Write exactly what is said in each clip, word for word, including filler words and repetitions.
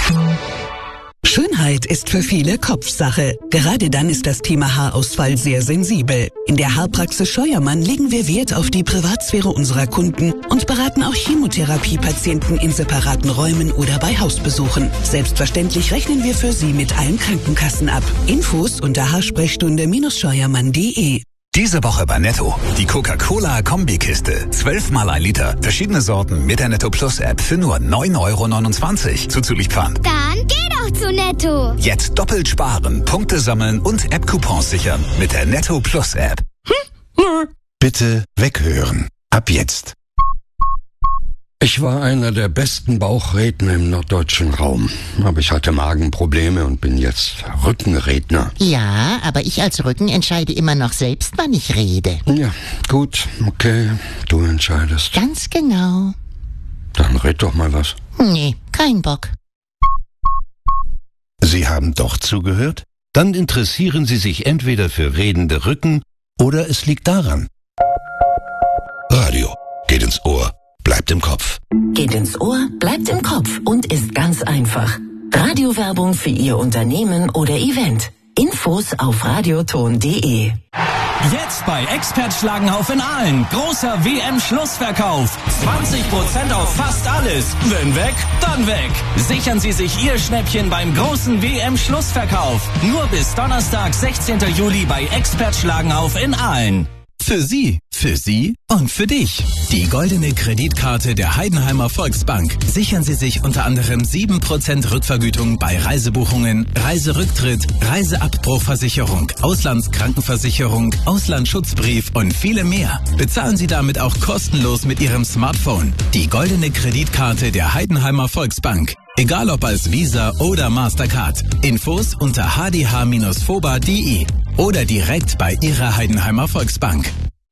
Schönheit ist für viele Kopfsache. Gerade dann ist das Thema Haarausfall sehr sensibel. In der Haarpraxis Scheuermann legen wir Wert auf die Privatsphäre unserer Kunden und beraten auch Chemotherapiepatienten in separaten Räumen oder bei Hausbesuchen. Selbstverständlich rechnen wir für Sie mit allen Krankenkassen ab. Infos unter haarsprechstunde scheuermann punkt de. Diese Woche bei Netto. Die Coca-Cola-Kombikiste. Zwölfmal ein Liter. Verschiedene Sorten mit der Netto Plus App für nur neun Euro neunundzwanzig. Zuzüglich Pfand. Dann geh doch zu Netto. Jetzt doppelt sparen, Punkte sammeln und App-Coupons sichern mit der Netto Plus App. Bitte weghören. Ab jetzt. Ich war einer der besten Bauchredner im norddeutschen Raum. Aber ich hatte Magenprobleme und bin jetzt Rückenredner. Ja, aber ich als Rücken entscheide immer noch selbst, wann ich rede. Ja, gut, okay, du entscheidest. Ganz genau. Dann red doch mal was. Nee, kein Bock. Sie haben doch zugehört? Dann interessieren Sie sich entweder für redende Rücken oder es liegt daran. Radio geht ins Ohr, bleibt im Kopf. Geht ins Ohr, bleibt im Kopf und ist ganz einfach. Radiowerbung für Ihr Unternehmen oder Event. Infos auf radioton punkt de. Jetzt bei Expert Schlagenhauf in Aalen. Großer W M-Schlussverkauf. zwanzig Prozent auf fast alles. Wenn weg, dann weg. Sichern Sie sich Ihr Schnäppchen beim großen W M-Schlussverkauf. Nur bis Donnerstag, sechzehnten Juli bei Expert Schlagenhauf in Aalen. Für Sie, für Sie und für dich. Die goldene Kreditkarte der Heidenheimer Volksbank. Sichern Sie sich unter anderem sieben Prozent Rückvergütung bei Reisebuchungen, Reiserücktritt, Reiseabbruchversicherung, Auslandskrankenversicherung, Auslandsschutzbrief und viele mehr. Bezahlen Sie damit auch kostenlos mit Ihrem Smartphone. Die goldene Kreditkarte der Heidenheimer Volksbank. Egal ob als Visa oder Mastercard. Infos unter h d h Bindestrich foba punkt de oder direkt bei Ihrer Heidenheimer Volksbank.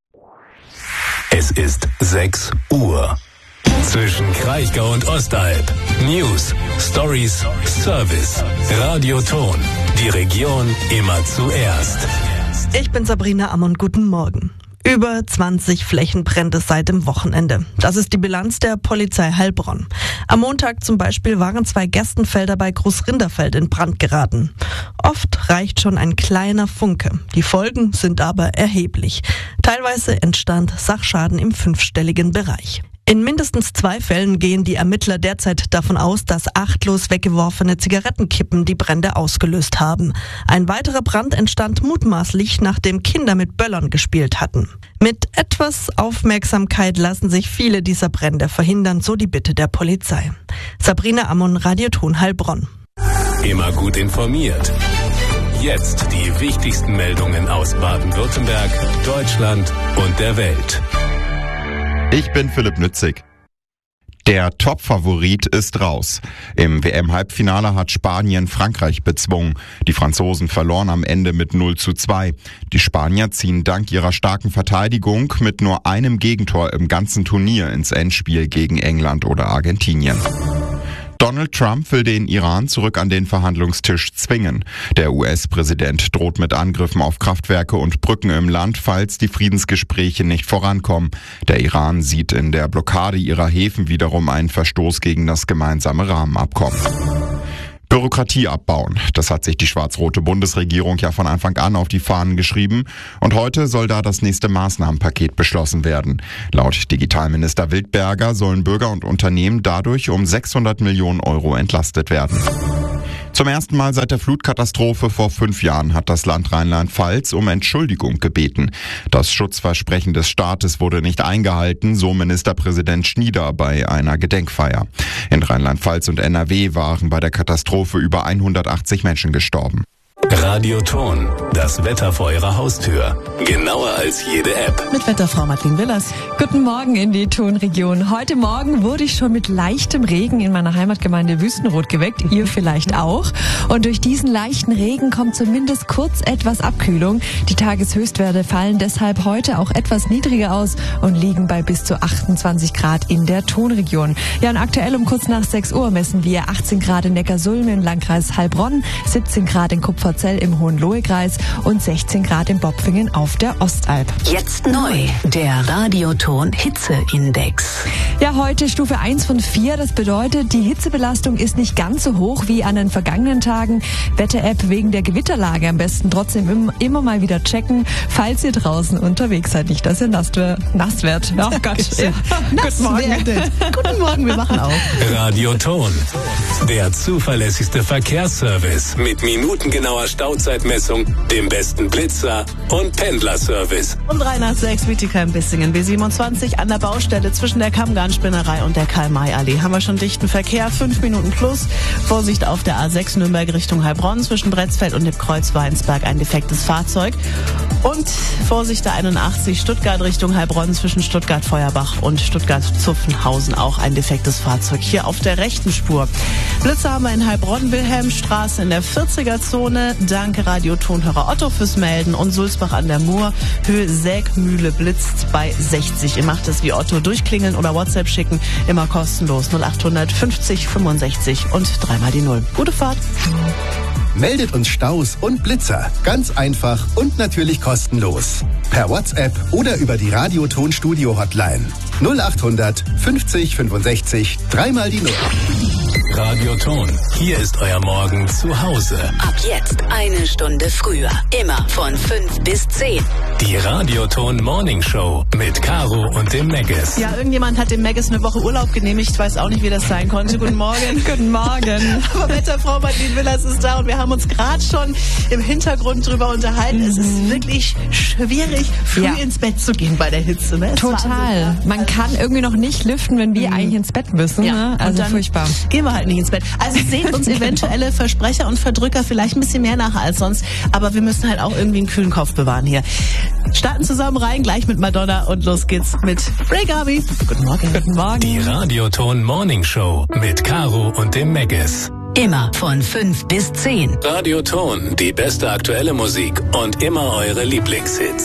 Es ist sechs Uhr. Zwischen Kraichgau und Ostalb. News, Stories, Service. Radioton. Die Region immer zuerst. Ich bin Sabrina Ammon, guten Morgen. Über zwanzig Flächenbrände seit dem Wochenende. Das ist die Bilanz der Polizei Heilbronn. Am Montag zum Beispiel waren zwei Gerstenfelder bei Großrinderfeld in Brand geraten. Oft reicht schon ein kleiner Funke. Die Folgen sind aber erheblich. Teilweise entstand Sachschaden im fünfstelligen Bereich. In mindestens zwei Fällen gehen die Ermittler derzeit davon aus, dass achtlos weggeworfene Zigarettenkippen die Brände ausgelöst haben. Ein weiterer Brand entstand mutmaßlich, nachdem Kinder mit Böllern gespielt hatten. Mit etwas Aufmerksamkeit lassen sich viele dieser Brände verhindern, so die Bitte der Polizei. Sabrina Ammon, Radioton Heilbronn. Immer gut informiert. Jetzt die wichtigsten Meldungen aus Baden-Württemberg, Deutschland und der Welt. Ich bin Philipp Nützig. Der Top-Favorit ist raus. Im W M-Halbfinale hat Spanien Frankreich bezwungen. Die Franzosen verloren am Ende mit null zu zwei. Die Spanier ziehen dank ihrer starken Verteidigung mit nur einem Gegentor im ganzen Turnier ins Endspiel gegen England oder Argentinien. Donald Trump will den Iran zurück an den Verhandlungstisch zwingen. Der U S-Präsident droht mit Angriffen auf Kraftwerke und Brücken im Land, falls die Friedensgespräche nicht vorankommen. Der Iran sieht in der Blockade ihrer Häfen wiederum einen Verstoß gegen das gemeinsame Rahmenabkommen. Bürokratie abbauen. Das hat sich die schwarz-rote Bundesregierung ja von Anfang an auf die Fahnen geschrieben. Und heute soll da das nächste Maßnahmenpaket beschlossen werden. Laut Digitalminister Wildberger sollen Bürger und Unternehmen dadurch um sechshundert Millionen Euro entlastet werden. Zum ersten Mal seit der Flutkatastrophe vor fünf Jahren hat das Land Rheinland-Pfalz um Entschuldigung gebeten. Das Schutzversprechen des Staates wurde nicht eingehalten, so Ministerpräsident Schnieder bei einer Gedenkfeier. In Rheinland-Pfalz und N R W waren bei der Katastrophe über hundertachtzig Menschen gestorben. Radioton, das Wetter vor Ihrer Haustür. Genauer als jede App. Mit Wetterfrau Martin Willers. Guten Morgen in die Tonregion. Heute Morgen wurde ich schon mit leichtem Regen in meiner Heimatgemeinde Wüstenrot geweckt. Ihr vielleicht auch. Und durch diesen leichten Regen kommt zumindest kurz etwas Abkühlung. Die Tageshöchstwerte fallen deshalb heute auch etwas niedriger aus und liegen bei bis zu achtundzwanzig Grad in der Tonregion. Ja, und aktuell um kurz nach sechs Uhr messen wir achtzehn Grad in Neckarsulm im Landkreis Heilbronn, siebzehn Grad in Kupferberg Oberzell im Hohenlohe-Kreis und sechzehn Grad in Bopfingen auf der Ostalb. Jetzt neu, der Radioton Hitzeindex. Ja, heute Stufe eins von vier. Das bedeutet, die Hitzebelastung ist nicht ganz so hoch wie an den vergangenen Tagen. Wetter-App wegen der Gewitterlage am besten trotzdem immer mal wieder checken, falls ihr draußen unterwegs seid. Nicht, dass ihr nass werdet. Oh Gott. Ja. Guten Morgen. Guten Morgen, wir machen auf. Radioton, der zuverlässigste Verkehrsservice mit minutengenauer Stauzeitmessung, dem besten Blitzer und Pendlerservice. Um drei nach sechs, Bietigheim-Bissingen, B siebenundzwanzig an der Baustelle zwischen der Kammgarnspinnerei und der Karl-May-Allee. Haben wir schon dichten Verkehr, fünf Minuten plus. Vorsicht auf der A sechs Nürnberg Richtung Heilbronn zwischen Bretzfeld und dem Kreuz Weinsberg ein defektes Fahrzeug. Und Vorsicht der einundachtzig Stuttgart Richtung Heilbronn zwischen Stuttgart-Feuerbach und Stuttgart-Zuffenhausen auch ein defektes Fahrzeug hier auf der rechten Spur. Blitzer haben wir in Heilbronn, Wilhelmstraße in der vierziger-Zone. Danke Radiotonhörer Otto fürs Melden und Sulzbach an der Mur. Höhe Sägmühle blitzt bei sechzig. Ihr macht es wie Otto, durchklingeln oder WhatsApp schicken. Immer kostenlos null achthundert fünfzig fünfundsechzig und dreimal die Null. Gute Fahrt. Meldet uns Staus und Blitzer. Ganz einfach und natürlich kostenlos. Per WhatsApp oder über die Radioton-Studio-Hotline. null achthundert fünfzig fünfundsechzig, dreimal die Null. Radioton, hier ist euer Morgen zu Hause. Ab jetzt eine Stunde früher. Immer von fünf bis zehn. Die Radioton Morning Show mit Caro und dem Megis. Ja, irgendjemand hat dem Megis eine Woche Urlaub genehmigt. Ich weiß auch nicht, wie das sein konnte. Guten Morgen. Guten Morgen. Aber Wetterfrau Martin Willers ist da und wir haben uns gerade schon im Hintergrund drüber unterhalten. Mhm. Es ist wirklich schwierig, früh ja. ins Bett zu gehen bei der Hitze. Ne? Total. Man kann irgendwie noch nicht lüften, wenn wir mhm. eigentlich ins Bett müssen. Ja. Ne? Also furchtbar. Gehen wir halt nicht ins Bett. Also seht uns eventuelle Versprecher und Verdrücker vielleicht ein bisschen mehr nach als sonst, aber wir müssen halt auch irgendwie einen kühlen Kopf bewahren hier. Starten zusammen rein, gleich mit Madonna und los geht's mit Ray Garvey. Guten Morgen. Guten Morgen. Die Radioton Morning Show mit Caro und dem Megis. Immer von fünf bis zehn. Radioton, die beste aktuelle Musik und immer eure Lieblingshits.